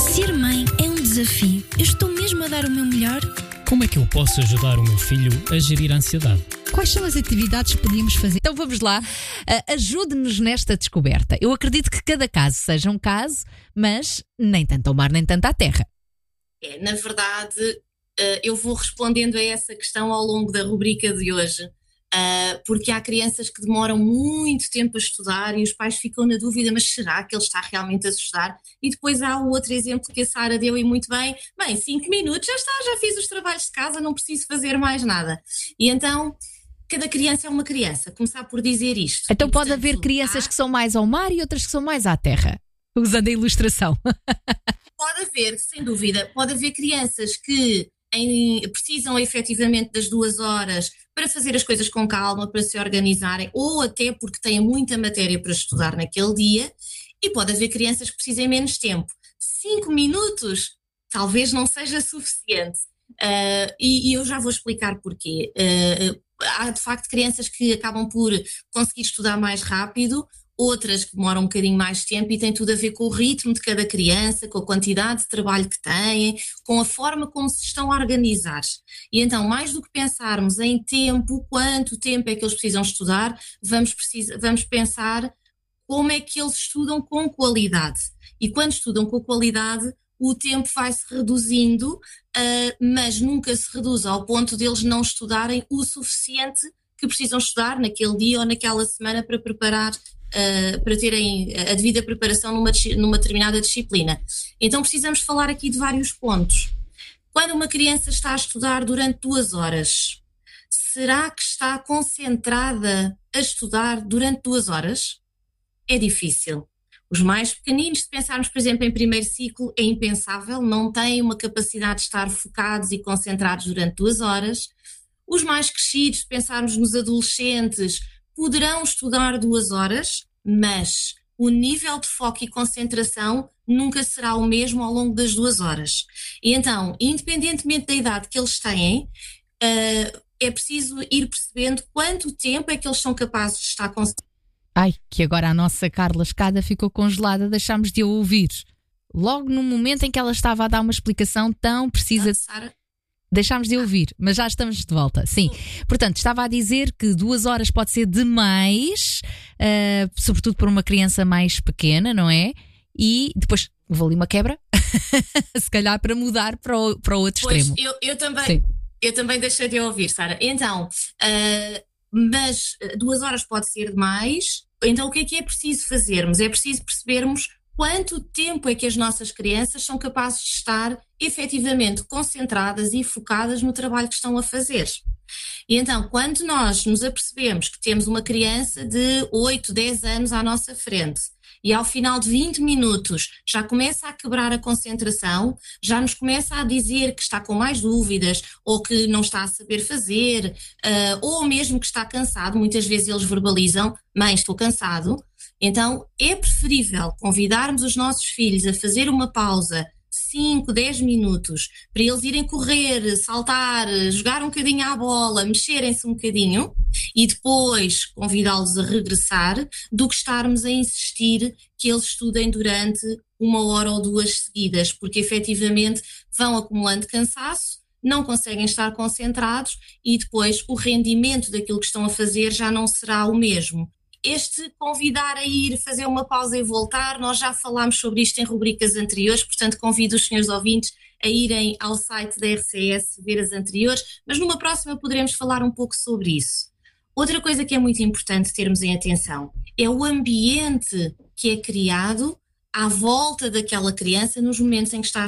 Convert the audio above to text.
Ser mãe é um desafio. Eu estou mesmo a dar o meu melhor? Como é que eu posso ajudar o meu filho a gerir a ansiedade? Quais são as atividades que podíamos fazer? Então vamos lá, ajude-nos nesta descoberta. Eu acredito que cada caso seja um caso, mas nem tanto ao mar, nem tanto à terra. Na verdade, eu vou respondendo a essa questão ao longo da rubrica de hoje, porque há crianças que demoram muito tempo a estudar e os pais ficam na dúvida, mas será que ele está realmente a estudar? E depois há o outro exemplo que a Sara deu e muito bem, 5 minutos, já fiz os trabalhos de casa, não preciso fazer mais nada. E então, cada criança é uma criança, começar por dizer isto. Então pode haver crianças que são mais ao mar e outras que são mais à terra, usando a ilustração. Pode haver, sem dúvida, pode haver crianças que precisam efetivamente das 2 horas para fazer as coisas com calma, para se organizarem, ou até porque têm muita matéria para estudar naquele dia, e pode haver crianças que precisem menos tempo. 5 minutos talvez não seja suficiente, e eu já vou explicar porquê. Há de facto crianças que acabam por conseguir estudar mais rápido, outras que demoram um bocadinho mais tempo, e tem tudo a ver com o ritmo de cada criança, com a quantidade de trabalho que têm, com a forma como se estão a organizar. E então, mais do que pensarmos em tempo, quanto tempo é que eles precisam estudar, vamos pensar como é que eles estudam com qualidade. E quando estudam com qualidade, o tempo vai-se reduzindo, mas nunca se reduz ao ponto de eles não estudarem o suficiente que precisam estudar naquele dia ou naquela semana para preparar, para terem a devida preparação numa determinada disciplina. Então precisamos falar aqui de vários pontos. Quando uma criança está a estudar durante 2 horas, será que está concentrada a estudar durante 2 horas? É difícil. Os mais pequeninos, se pensarmos, por exemplo, em primeiro ciclo, é impensável, não têm uma capacidade de estar focados e concentrados durante 2 horas. Os mais crescidos, se pensarmos nos adolescentes, poderão estudar 2 horas, mas o nível de foco e concentração nunca será o mesmo ao longo das 2 horas. E então, independentemente da idade que eles têm, é preciso ir percebendo quanto tempo é que eles são capazes de estar concentrados. Ai, que agora a nossa Carla Escada ficou congelada, deixámos de a ouvir. Logo no momento em que ela estava a dar uma explicação tão precisa... Sara? Deixámos de ouvir, mas já estamos de volta. Sim, portanto, estava a dizer que 2 horas pode ser demais, sobretudo por uma criança mais pequena, não é? E depois houve ali uma quebra, se calhar para mudar para o outro extremo. Eu também deixei de ouvir, Sara. Então, mas 2 horas pode ser demais. Então o que é preciso fazermos? É preciso percebermos quanto tempo é que as nossas crianças são capazes de estar efetivamente concentradas e focadas no trabalho que estão a fazer. E então, quando nós nos apercebemos que temos uma criança de 8, 10 anos à nossa frente e ao final de 20 minutos já começa a quebrar a concentração, já nos começa a dizer que está com mais dúvidas ou que não está a saber fazer, ou mesmo que está cansado, muitas vezes eles verbalizam: mãe, estou cansado. Então é preferível convidarmos os nossos filhos a fazer uma pausa 5, 10 minutos, para eles irem correr, saltar, jogar um bocadinho à bola, mexerem-se um bocadinho e depois convidá-los a regressar, do que estarmos a insistir que eles estudem durante 1 hora ou 2 seguidas, porque efetivamente vão acumulando cansaço, não conseguem estar concentrados e depois o rendimento daquilo que estão a fazer já não será o mesmo. Este convidar a ir, fazer uma pausa e voltar, nós já falámos sobre isto em rubricas anteriores, portanto convido os senhores ouvintes a irem ao site da RCS ver as anteriores, mas numa próxima poderemos falar um pouco sobre isso. Outra coisa que é muito importante termos em atenção é o ambiente que é criado à volta daquela criança nos momentos em que está a